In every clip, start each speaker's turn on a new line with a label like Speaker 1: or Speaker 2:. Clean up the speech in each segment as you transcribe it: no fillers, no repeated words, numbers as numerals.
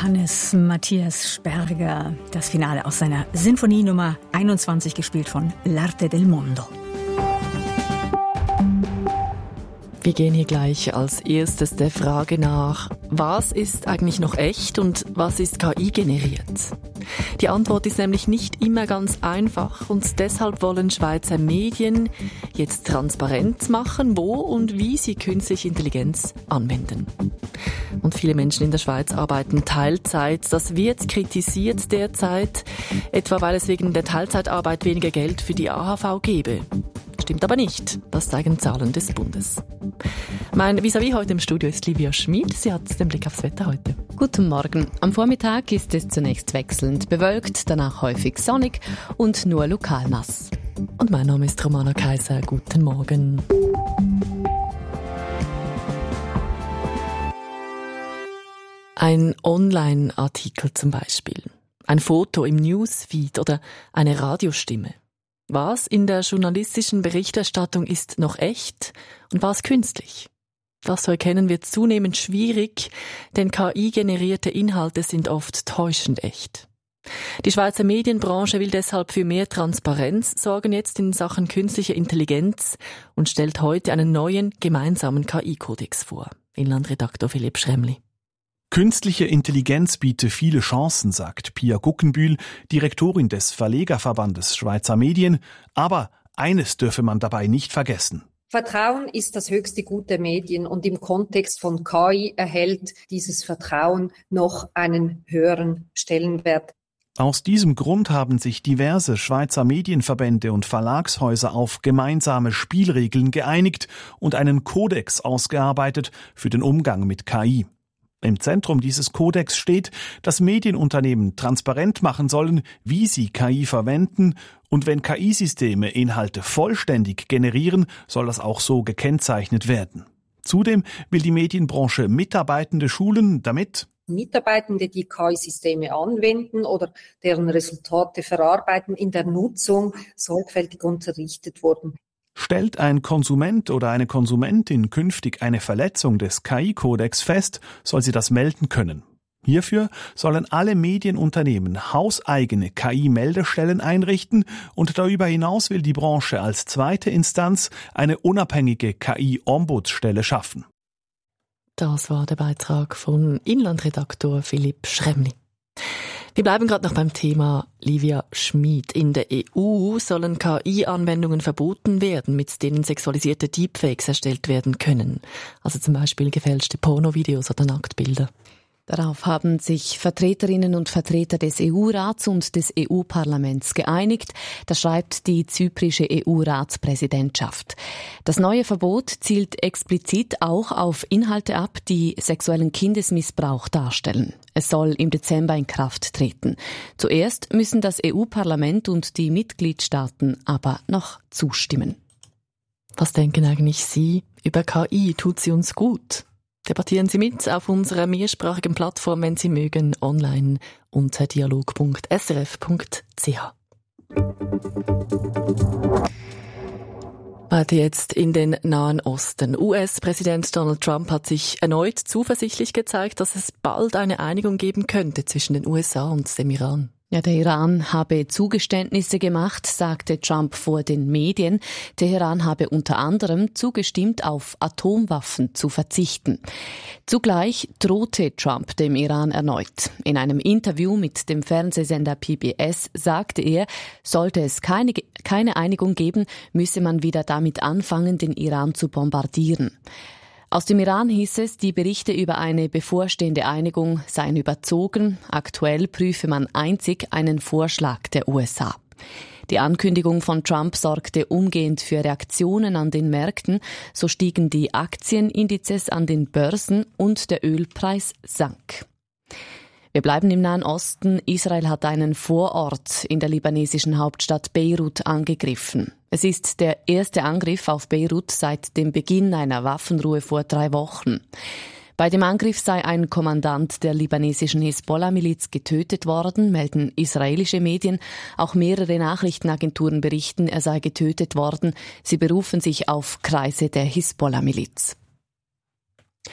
Speaker 1: Johannes Matthias Sperger, das Finale aus seiner Sinfonie Nummer 21, gespielt von L'Arte del Mondo.
Speaker 2: Wir gehen hier gleich als erstes der Frage nach, was ist eigentlich noch echt und was ist KI generiert? Die Antwort ist nämlich nicht immer ganz einfach und deshalb wollen Schweizer Medien jetzt transparent machen, wo und wie sie künstliche Intelligenz anwenden. Und viele Menschen in der Schweiz arbeiten Teilzeit. Das wird kritisiert derzeit, etwa weil es wegen der Teilzeitarbeit weniger Geld für die AHV gebe. Stimmt aber nicht, das zeigen Zahlen des Bundes. Mein Vis-à-vis heute im Studio ist Livia Schmid. Sie hat den Blick aufs Wetter heute.
Speaker 3: Guten Morgen. Am Vormittag ist es zunächst wechselnd bewölkt, danach häufig sonnig und nur lokal nass.
Speaker 2: Und mein Name ist Romana Kaiser. Guten Morgen. Ein Online-Artikel zum Beispiel, ein Foto im Newsfeed oder eine Radiostimme. Was in der journalistischen Berichterstattung ist noch echt und was künstlich? Das zu erkennen wird zunehmend schwierig, denn KI-generierte Inhalte sind oft täuschend echt. Die Schweizer Medienbranche will deshalb für mehr Transparenz sorgen jetzt in Sachen künstliche Intelligenz und stellt heute einen neuen gemeinsamen KI-Kodex vor. Inlandredaktor Philipp Schremli.
Speaker 4: Künstliche Intelligenz biete viele Chancen, sagt Pia Guggenbühl, Direktorin des Verlegerverbandes Schweizer Medien. Aber eines dürfe man dabei nicht vergessen.
Speaker 5: Vertrauen ist das höchste Gut der Medien und im Kontext von KI erhält dieses Vertrauen noch einen höheren Stellenwert.
Speaker 4: Aus diesem Grund haben sich diverse Schweizer Medienverbände und Verlagshäuser auf gemeinsame Spielregeln geeinigt und einen Kodex ausgearbeitet für den Umgang mit KI. Im Zentrum dieses Kodex steht, dass Medienunternehmen transparent machen sollen, wie sie KI verwenden, und wenn KI-Systeme Inhalte vollständig generieren, soll das auch so gekennzeichnet werden. Zudem will die Medienbranche Mitarbeitende schulen, damit
Speaker 5: Mitarbeitende, die KI-Systeme anwenden oder deren Resultate verarbeiten, in der Nutzung sorgfältig unterrichtet wurden.
Speaker 4: Stellt ein Konsument oder eine Konsumentin künftig eine Verletzung des KI-Kodex fest, soll sie das melden können. Hierfür sollen alle Medienunternehmen hauseigene KI-Meldestellen einrichten und darüber hinaus will die Branche als zweite Instanz eine unabhängige KI-Ombudsstelle schaffen.
Speaker 2: Das war der Beitrag von Inlandredaktor Philipp Schremli. Wir bleiben gerade noch beim Thema Livia Schmid. In der EU sollen KI-Anwendungen verboten werden, mit denen sexualisierte Deepfakes erstellt werden können. Also zum Beispiel gefälschte Pornovideos oder Nacktbilder.
Speaker 3: Darauf haben sich Vertreterinnen und Vertreter des EU-Rats und des EU-Parlaments geeinigt. Das schreibt die zyprische EU-Ratspräsidentschaft. Das neue Verbot zielt explizit auch auf Inhalte ab, die sexuellen Kindesmissbrauch darstellen. Es soll im Dezember in Kraft treten. Zuerst müssen das EU-Parlament und die Mitgliedstaaten aber noch zustimmen.
Speaker 2: Was denken eigentlich Sie über KI? Tut sie uns gut? Debattieren Sie mit auf unserer mehrsprachigen Plattform, wenn Sie mögen, online unter dialog.srf.ch. Weiter jetzt in den Nahen Osten. US-Präsident Donald Trump hat sich erneut zuversichtlich gezeigt, dass es bald eine Einigung geben könnte zwischen den USA und dem Iran.
Speaker 3: Ja, der Iran habe Zugeständnisse gemacht, sagte Trump vor den Medien. Teheran habe unter anderem zugestimmt, auf Atomwaffen zu verzichten. Zugleich drohte Trump dem Iran erneut. In einem Interview mit dem Fernsehsender PBS sagte er, sollte es keine Einigung geben, müsse man wieder damit anfangen, den Iran zu bombardieren. Aus dem Iran hieß es, die Berichte über eine bevorstehende Einigung seien überzogen. Aktuell prüfe man einzig einen Vorschlag der USA. Die Ankündigung von Trump sorgte umgehend für Reaktionen an den Märkten. So stiegen die Aktienindizes an den Börsen und der Ölpreis sank. Wir bleiben im Nahen Osten. Israel hat einen Vorort in der libanesischen Hauptstadt Beirut angegriffen. Es ist der erste Angriff auf Beirut seit dem Beginn einer Waffenruhe vor 3 Wochen. Bei dem Angriff sei ein Kommandant der libanesischen Hisbollah-Miliz getötet worden, melden israelische Medien. Auch mehrere Nachrichtenagenturen berichten, er sei getötet worden. Sie berufen sich auf Kreise der Hisbollah-Miliz.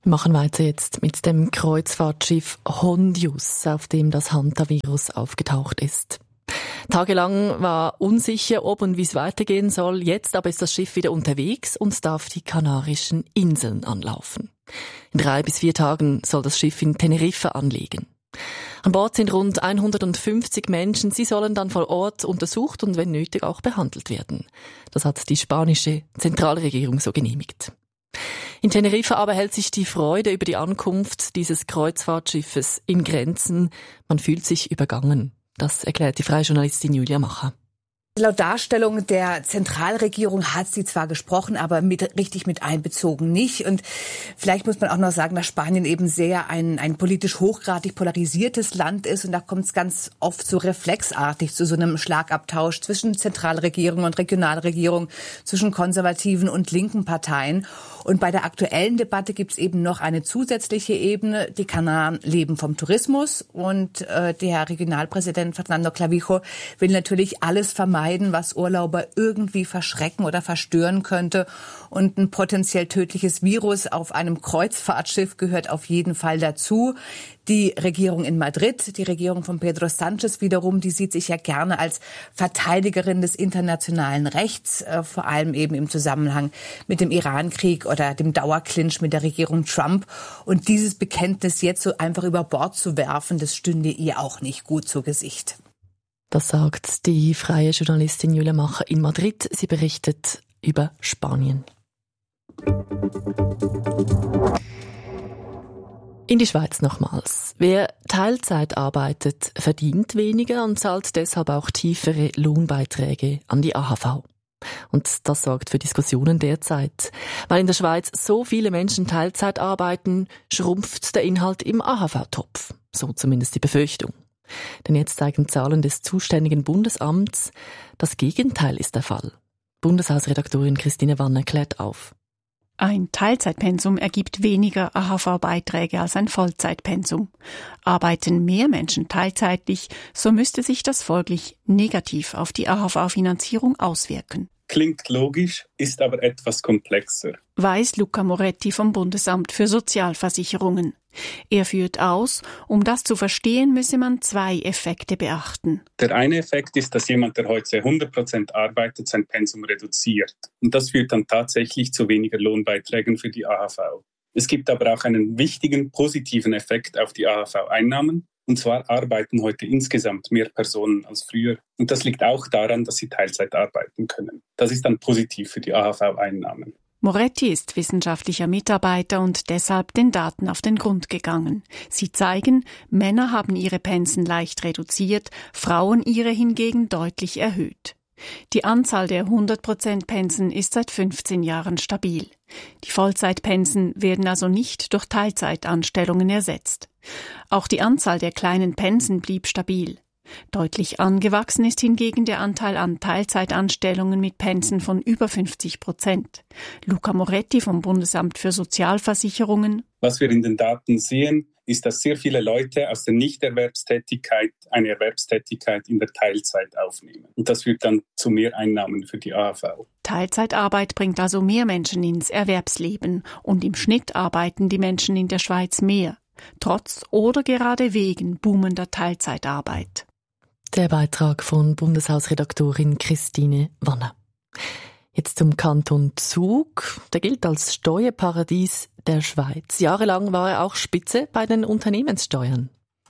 Speaker 2: Wir machen weiter jetzt mit dem Kreuzfahrtschiff Hondius, auf dem das Hantavirus aufgetaucht ist. Tagelang war unsicher, ob und wie es weitergehen soll. Jetzt aber ist das Schiff wieder unterwegs und darf die Kanarischen Inseln anlaufen. In 3 bis 4 Tagen soll das Schiff in Teneriffa anlegen. An Bord sind rund 150 Menschen. Sie sollen dann vor Ort untersucht und wenn nötig auch behandelt werden. Das hat die spanische Zentralregierung so genehmigt. In Teneriffa aber hält sich die Freude über die Ankunft dieses Kreuzfahrtschiffes in Grenzen. Man fühlt sich übergangen. Das erklärt die freie Journalistin Julia Macher.
Speaker 6: Laut Darstellung der Zentralregierung hat sie zwar gesprochen, aber richtig mit einbezogen nicht. Und vielleicht muss man auch noch sagen, dass Spanien eben sehr ein politisch hochgradig polarisiertes Land ist. Und da kommt es ganz oft so reflexartig zu so einem Schlagabtausch zwischen Zentralregierung und Regionalregierung, zwischen konservativen und linken Parteien. Und bei der aktuellen Debatte gibt es eben noch eine zusätzliche Ebene. Die Kanaren leben vom Tourismus. Und der Regionalpräsident Fernando Clavijo will natürlich alles vermeiden, was Urlauber irgendwie verschrecken oder verstören könnte. Und ein potenziell tödliches Virus auf einem Kreuzfahrtschiff gehört auf jeden Fall dazu. Die Regierung in Madrid, die Regierung von Pedro Sánchez wiederum, die sieht sich ja gerne als Verteidigerin des internationalen Rechts, vor allem eben im Zusammenhang mit dem Iran-Krieg oder dem Dauerclinch mit der Regierung Trump. Und dieses Bekenntnis jetzt so einfach über Bord zu werfen, das stünde ihr auch nicht gut zu Gesicht.
Speaker 2: Das sagt die freie Journalistin Julia Macher in Madrid. Sie berichtet über Spanien. In die Schweiz nochmals. Wer Teilzeit arbeitet, verdient weniger und zahlt deshalb auch tiefere Lohnbeiträge an die AHV. Und das sorgt für Diskussionen derzeit. Weil in der Schweiz so viele Menschen Teilzeit arbeiten, schrumpft der Inhalt im AHV-Topf. So zumindest die Befürchtung. Denn jetzt zeigen Zahlen des zuständigen Bundesamts, das Gegenteil ist der Fall. Bundeshausredaktorin Christine Wanner klärt auf.
Speaker 7: Ein Teilzeitpensum ergibt weniger AHV-Beiträge als ein Vollzeitpensum. Arbeiten mehr Menschen teilzeitlich, so müsste sich das folglich negativ auf die AHV-Finanzierung auswirken.
Speaker 8: Klingt logisch, ist aber etwas komplexer,
Speaker 7: Weiß Luca Moretti vom Bundesamt für Sozialversicherungen. Er führt aus, um das zu verstehen, müsse man 2 Effekte beachten.
Speaker 8: Der eine Effekt ist, dass jemand, der heute 100% arbeitet, sein Pensum reduziert. Und das führt dann tatsächlich zu weniger Lohnbeiträgen für die AHV. Es gibt aber auch einen wichtigen positiven Effekt auf die AHV-Einnahmen. Und zwar arbeiten heute insgesamt mehr Personen als früher. Und das liegt auch daran, dass sie Teilzeit arbeiten können. Das ist dann positiv für die AHV-Einnahmen.
Speaker 7: Moretti ist wissenschaftlicher Mitarbeiter und deshalb den Daten auf den Grund gegangen. Sie zeigen, Männer haben ihre Pensen leicht reduziert, Frauen ihre hingegen deutlich erhöht. Die Anzahl der 100% Pensen ist seit 15 Jahren stabil. Die Vollzeitpensen werden also nicht durch Teilzeitanstellungen ersetzt. Auch die Anzahl der kleinen Pensen blieb stabil. Deutlich angewachsen ist hingegen der Anteil an Teilzeitanstellungen mit Pensen von über 50%. Luca Moretti vom Bundesamt für Sozialversicherungen.
Speaker 8: Was wir in den Daten sehen, ist, dass sehr viele Leute aus der Nichterwerbstätigkeit eine Erwerbstätigkeit in der Teilzeit aufnehmen. Und das führt dann zu mehr Einnahmen für die AHV.
Speaker 7: Teilzeitarbeit bringt also mehr Menschen ins Erwerbsleben und im Schnitt arbeiten die Menschen in der Schweiz mehr, trotz oder gerade wegen boomender Teilzeitarbeit.
Speaker 2: Der Beitrag von Bundeshausredaktorin Christine Wanner. Jetzt zum Kanton Zug. Der gilt als Steuerparadies der Schweiz. Jahrelang war er auch Spitze bei den Unternehmenssteuern.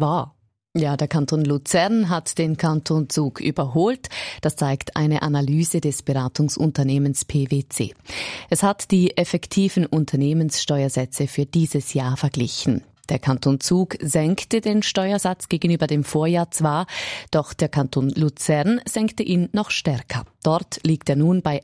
Speaker 3: Ja, der Kanton Luzern hat den Kanton Zug überholt. Das zeigt eine Analyse des Beratungsunternehmens PwC. Es hat die effektiven Unternehmenssteuersätze für dieses Jahr verglichen. Der Kanton Zug senkte den Steuersatz gegenüber dem Vorjahr zwar, doch der Kanton Luzern senkte ihn noch stärker. Dort liegt er nun bei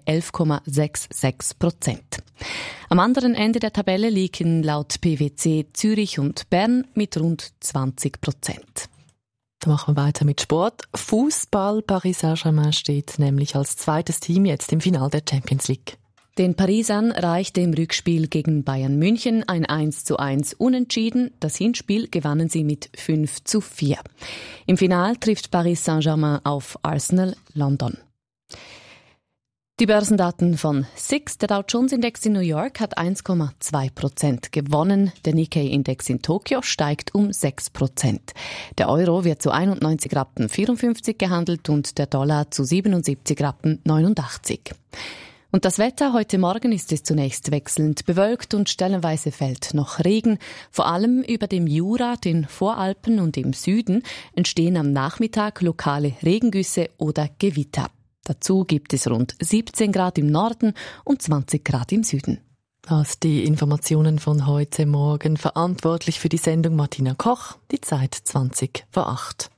Speaker 3: 11,66%. Am anderen Ende der Tabelle liegen laut PwC Zürich und Bern mit rund 20%.
Speaker 2: Dann machen wir weiter mit Sport. Fußball. Paris Saint-Germain steht nämlich als zweites Team jetzt im Finale der Champions League.
Speaker 3: Den Parisern reichte im Rückspiel gegen Bayern München ein 1:1 Unentschieden. Das Hinspiel gewannen sie mit 5:4. Im Finale trifft Paris Saint-Germain auf Arsenal London. Die Börsendaten von SIX, der Dow Jones Index in New York, hat 1,2% gewonnen. Der Nikkei-Index in Tokio steigt um 6%. Der Euro wird zu 91,54 Rappen gehandelt und der Dollar zu 77,89 Rappen. Und das Wetter heute Morgen ist es zunächst wechselnd bewölkt und stellenweise fällt noch Regen. Vor allem über dem Jura, den Voralpen und im Süden entstehen am Nachmittag lokale Regengüsse oder Gewitter. Dazu gibt es rund 17 Grad im Norden und 20 Grad im Süden.
Speaker 2: Das die Informationen von heute Morgen. Verantwortlich für die Sendung Martina Koch. Die Zeit 20:08.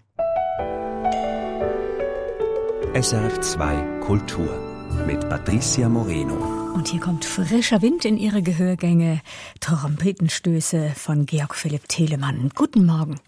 Speaker 9: SRF 2 Kultur mit Patricia Moreno.
Speaker 1: Und hier kommt frischer Wind in Ihre Gehörgänge. Trompetenstöße von Georg Philipp Telemann. Guten Morgen.